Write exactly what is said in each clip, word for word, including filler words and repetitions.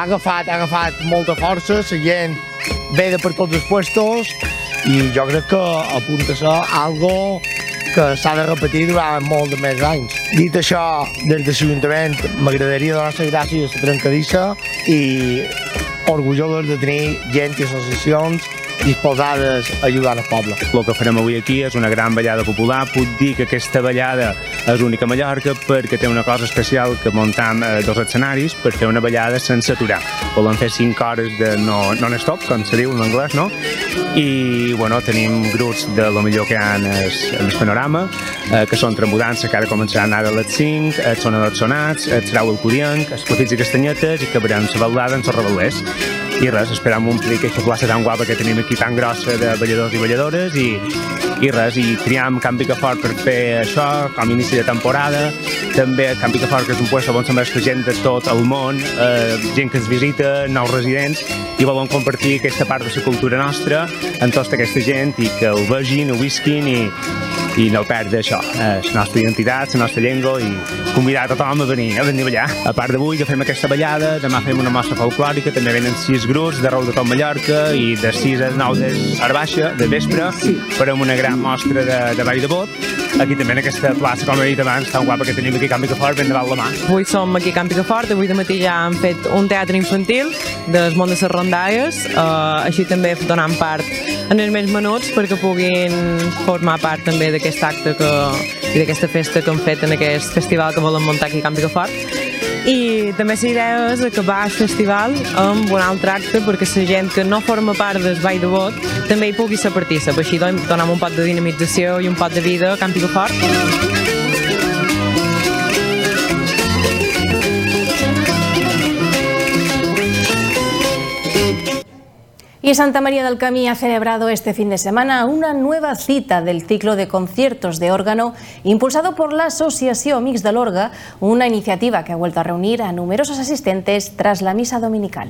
ha agafat, ha agafat molta força, la gent ve de per tots els puestos i jo crec que apunta a ser algo que s'ha de repetir durant molt de més anys. Dit això, des de l'Ajuntament m'agradaria donar les gràcies a la trencadissa i orgullosos de tenir gent i associacions disposades a ajudar el poble. El que farem avui aquí és una gran ballada popular. Puc dir que aquesta ballada és única a Mallorca perquè té una cosa especial que muntam eh, dos escenaris per fer una ballada sense aturar. Volem fer cinc hores de no, non-stop, com se diu en anglès, no? I bueno, tenim grups de lo millor que hi ha en el, en el panorama, eh, que són Tremudança, que ara començaran ara a les cinc, els Sonadors Sonats, el Trau el Curienc, els Cotits i Castanyetes, i acabarem la ballada amb els Rebel·lers. I res, esperam omplir aquesta plaça tan guapa que tenim aquí, tan grossa de balladors i balladores, i, i res, i triam Can Picafort per fer això, com a inici de temporada. També Can Picafort, que és un lloc on se'n veu gent de tot el món, eh, gent que ens visita, nous residents, i volen compartir aquesta part de la cultura nostra amb tota aquesta gent i que ho vegin, ho visquin i, i no perdre això, eh, la nostra identitat, la nostra llengua, i convidar a tothom a venir, a venir a ballar. A part d'avui que fem aquesta ballada, demà fem una mostra folclòrica, també venen sis grups d'arreu de tot Mallorca i de sis a nou d'hora baixa, de vespre, farem una gran mostra de, de ball de bot. Aquí també en aquesta plaça, com he dit abans, tan guapa que tenim aquí a Can Picafort, ben davant la mà. Avui som aquí a Can Picafort, avui de matí ja hem fet un teatre infantil del món de les rondalles, uh, així també donant part en els més menuts perquè puguin formar part també d'aquest acte que, i d'aquesta festa que hem fet en aquest festival que volem muntar aquí a Can Picafort. I també la idea és acabar el festival amb un altre acte perquè la gent que no forma part del ball de bot també hi pugui ser partícip, així donem un pot de dinamització i un pot de vida a Can Picafort. Y Santa María del Camí ha celebrado este fin de semana una nueva cita del ciclo de conciertos de órgano impulsado por la Asociación Amics de l'Orga, una iniciativa que ha vuelto a reunir a numerosos asistentes tras la misa dominical.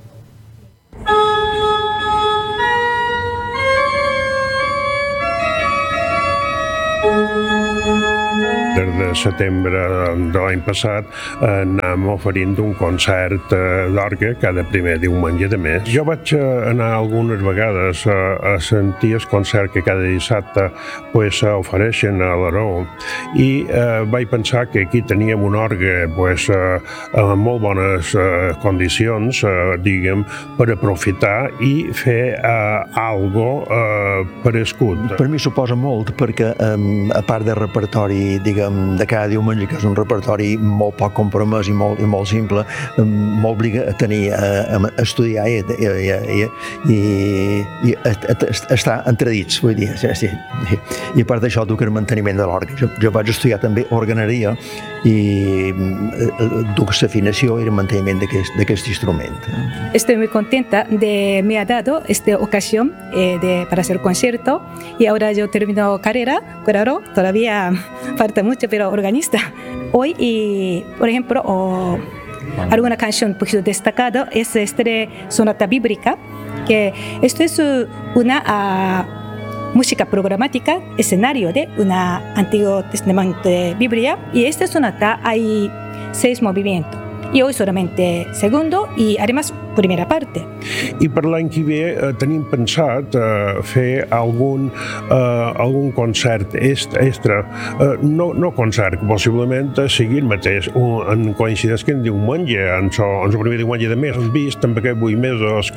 Des de setembre de l'any passat anem oferint un concert d'orgue cada primer diumenge de mes. Jo vaig anar algunes vegades a sentir el concert que cada dissabte pues, ofereixen a l'Aró i eh, vaig pensar que aquí teníem un orgue pues, eh, amb molt bones eh, condicions, eh, diguem, per aprofitar i fer eh, algo eh, per escut. Per mi suposa molt perquè eh, a part de repertori, diguem, de cada diumenge, que és un repertori molt poc compromès i molt, i molt simple, m'obliga a tenir, a, a estudiar i, i, i, i, i a, a, a estar entredits, vull dir, sí, sí. I a part d'això, duc el manteniment de l'orgue. Jo, jo vaig estudiar també organeria y duc l'afinació i el manteniment d'aquest instrument. Estoy muy contenta de me ha dado esta ocasión eh, de, para hacer concierto y ahora yo termino carrera, claro, todavía falta mucho, pero organista. Hoy, y, por ejemplo, oh, alguna canción un poquito destacada es esta sonata bíblica, que esto es una uh, música programática, escenario de una antiguo testamento de Biblia, y esta sonata hay seis movimientos. I hoy solamente segundo i además primera parte. I per l'any que ve eh, tenim pensat eh, fer algun, eh, algun concert extra, eh, no, no concert, possiblement sigui el mateix, un, en coincideix que en diumenge, en el primer diumenge de mes. Hem vist amb aquests vuit mesos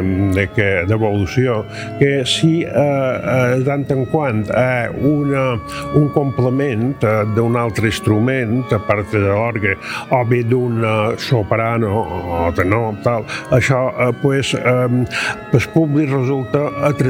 d'evolució que si eh, de tant en quant eh, una, un complement eh, d'un altre instrument, a part de l'orgue, o bé d'un soprano o tenor, tal, això, eh, pues, eh, el públic resulta atractiu.